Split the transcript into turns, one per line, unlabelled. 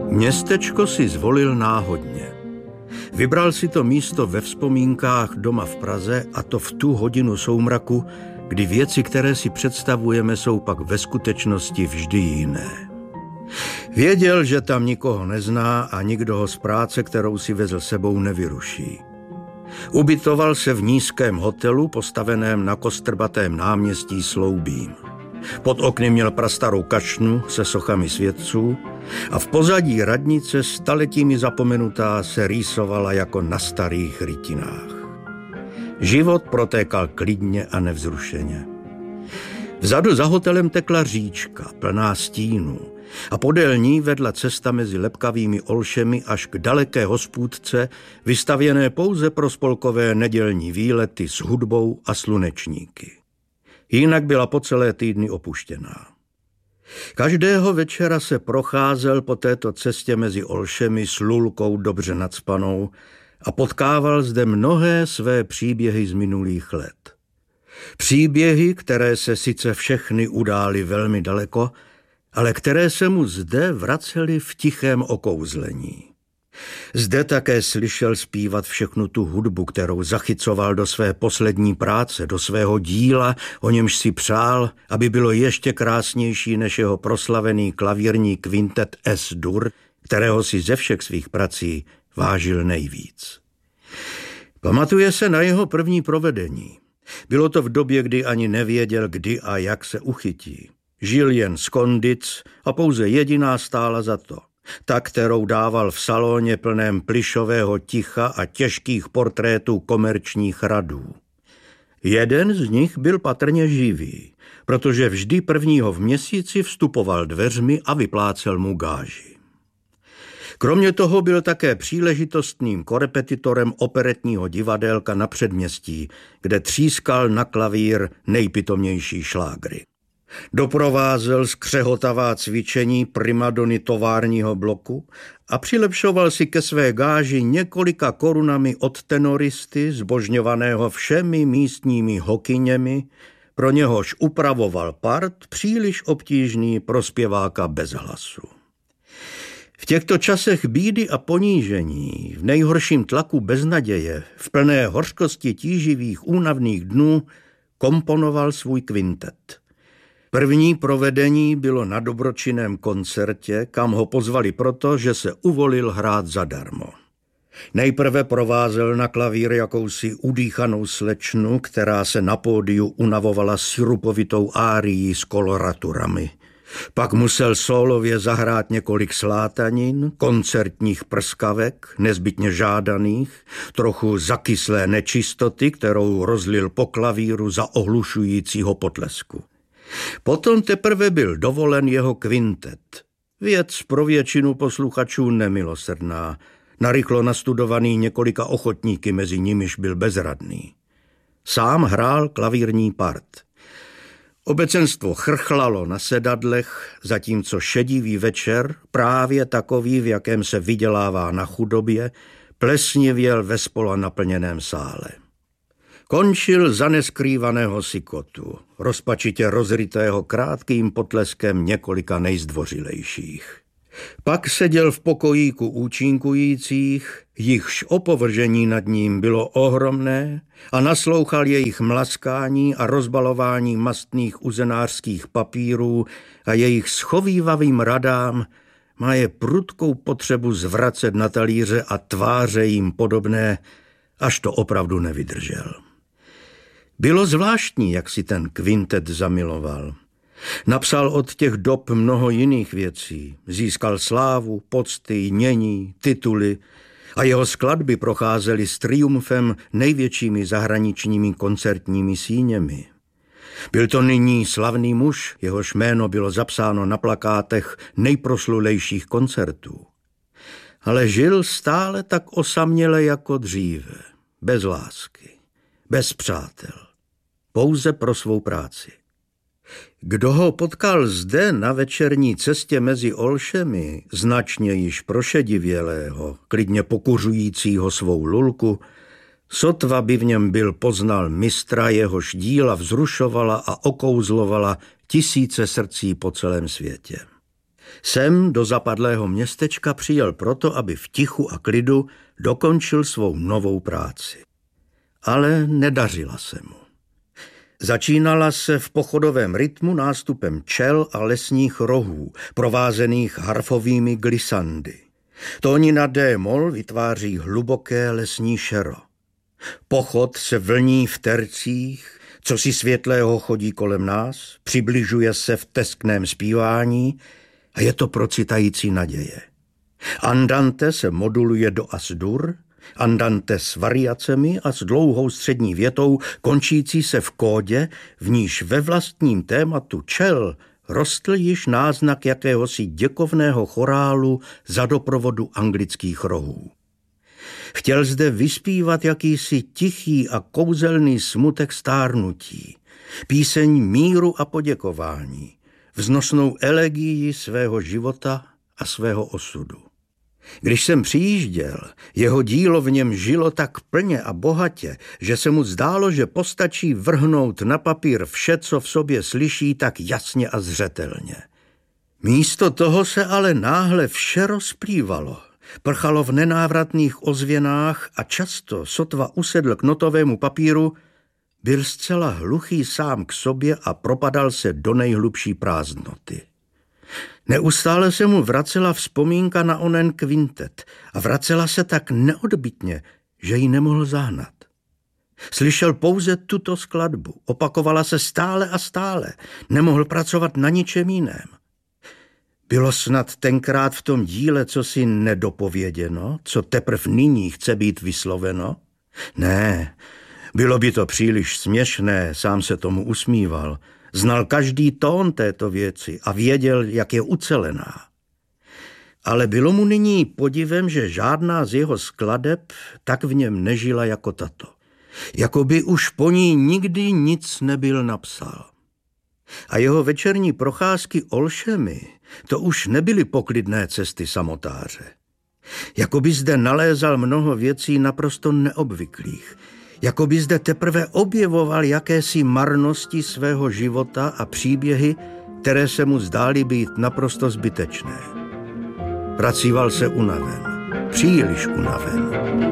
Městečko si zvolil náhodně. Vybral si to místo ve vzpomínkách doma v Praze, a to v tu hodinu soumraku, kdy věci, které si představujeme, jsou pak ve skutečnosti vždy jiné. Věděl, že tam nikoho nezná a nikdo ho z práce, kterou si vezl sebou, nevyruší. Ubytoval se v nízkém hotelu postaveném na kostrbatém náměstí Sloubím. Pod okny měl prastarou kašnu se sochami svědců a v pozadí radnice staletími zapomenutá se rýsovala jako na starých rytinách. Život protékal klidně a nevzrušeně. Vzadu za hotelem tekla říčka, plná stínů, a podél ní vedla cesta mezi lepkavými olšemi až k daleké hospůdce, vystavěné pouze pro spolkové nedělní výlety s hudbou a slunečníky. Jinak byla po celé týdny opuštěná. Každého večera se procházel po této cestě mezi olšemi s lulkou dobře nacpanou a potkával zde mnohé své příběhy z minulých let. Příběhy, které se sice všechny udály velmi daleko, ale které se mu zde vracely v tichém okouzlení. Zde také slyšel zpívat všechnu tu hudbu, kterou zachycoval do své poslední práce, do svého díla, o němž si přál, aby bylo ještě krásnější než jeho proslavený klavírní kvintet S-dur, kterého si ze všech svých prací vážil nejvíc. Pamatuje se na jeho první provedení. Bylo to v době, kdy ani nevěděl, kdy a jak se uchytí. Žil jen z kondic a pouze jediná stála za to. Ta, kterou dával v salóně plném plišového ticha a těžkých portrétů komerčních radů. Jeden z nich byl patrně živý, protože vždy prvního v měsíci vstupoval dveřmi a vyplácel mu gáži. Kromě toho byl také příležitostným korepetitorem operetního divadélka na předměstí, kde třískal na klavír nejpitomnější šlágry. Doprovázel skřehotavá cvičení primadony továrního bloku a přilepšoval si ke své gáži několika korunami od tenoristy, zbožňovaného všemi místními hokyněmi, pro něhož upravoval part příliš obtížný pro zpěváka bez hlasu. V těchto časech bídy a ponížení, v nejhorším tlaku beznaděje, v plné hořkosti tíživých únavných dnů komponoval svůj kvintet. První provedení bylo na dobročinném koncertě, kam ho pozvali proto, že se uvolil hrát zadarmo. Nejprve provázel na klavír jakousi udýchanou slečnu, která se na pódiu unavovala sirupovitou árií s koloraturami. Pak musel sólově zahrát několik slátanin, koncertních prskavek, nezbytně žádaných, trochu zakyslé nečistoty, kterou rozlil po klavíru za ohlušujícího potlesku. Potom teprve byl dovolen jeho kvintet. Věc pro většinu posluchačů nemilosrdná, narychlo nastudovaný několika ochotníky, mezi nimiž byl bezradný. Sám hrál klavírní part. Obecenstvo chrchlalo na sedadlech, zatímco šedivý večer, právě takový, v jakém se vydělává na chudobě, plesnivěl ve spola naplněném sále. Končil za neskrývaného sikotu, rozpačitě rozrytého krátkým potleskem několika nejzdvořilejších. Pak seděl v pokojíku účinkujících, jichž opovržení nad ním bylo ohromné, a naslouchal jejich mlaskání a rozbalování mastných uzenářských papírů a jejich schovívavým radám má je prudkou potřebu zvracet na talíře a tváře jim podobné, až to opravdu nevydržel. Bylo zvláštní, jak si ten kvintet zamiloval. Napsal od těch dob mnoho jiných věcí. Získal slávu, pocty, jmění, tituly a jeho skladby procházely s triumfem největšími zahraničními koncertními síněmi. Byl to nyní slavný muž, jehož jméno bylo zapsáno na plakátech nejproslulejších koncertů. Ale žil stále tak osaměle jako dříve, bez lásky, bez přátel, pouze pro svou práci. Kdo ho potkal zde na večerní cestě mezi olšemi, značně již prošedivělého, klidně pokuřujícího svou lulku, sotva by v něm byl poznal mistra, jehož díla vzrušovala a okouzlovala tisíce srdcí po celém světě. Sem do zapadlého městečka přijel proto, aby v tichu a klidu dokončil svou novou práci. Ale nedařila se mu. Začínala se v pochodovém rytmu nástupem čel a lesních rohů, provázených harfovými glisandy. Tónina D-mol vytváří hluboké lesní šero. Pochod se vlní v tercích, co si světlého chodí kolem nás, přibližuje se v teskném zpívání a je to procitající naděje. Andante se moduluje do as-dur, andante s variacemi a s dlouhou střední větou končící se v kódě, v níž ve vlastním tématu čel rostl již náznak jakéhosi děkovného chorálu za doprovodu anglických rohů. Chtěl zde vyspívat jakýsi tichý a kouzelný smutek stárnutí, píseň míru a poděkování, vznosnou elegii svého života a svého osudu. Když jsem přijížděl, jeho dílo v něm žilo tak plně a bohatě, že se mu zdálo, že postačí vrhnout na papír vše, co v sobě slyší, tak jasně a zřetelně. Místo toho se ale náhle vše rozplývalo, prchalo v nenávratných ozvěnách a často, sotva usedl k notovému papíru, byl zcela hluchý sám k sobě a propadal se do nejhlubší prázdnoty. Neustále se mu vracela vzpomínka na onen kvintet a vracela se tak neodbytně, že ji nemohl zahnat. Slyšel pouze tuto skladbu, opakovala se stále a stále, nemohl pracovat na ničem jiném. Bylo snad tenkrát v tom díle cosi nedopověděno, co teprv nyní chce být vysloveno? Ne, bylo by to příliš směšné, sám se tomu usmíval. Znal každý tón této věci a věděl, jak je ucelená. Ale bylo mu nyní podivem, že žádná z jeho skladeb tak v něm nežila jako tato. Jakoby už po ní nikdy nic nebyl napsal. A jeho večerní procházky olšemi, to už nebyly poklidné cesty samotáře. Jakoby zde nalézal mnoho věcí naprosto neobvyklých, jakoby zde teprve objevoval jakési marnosti svého života a příběhy, které se mu zdály být naprosto zbytečné. Pracíval se unaven, příliš unaven.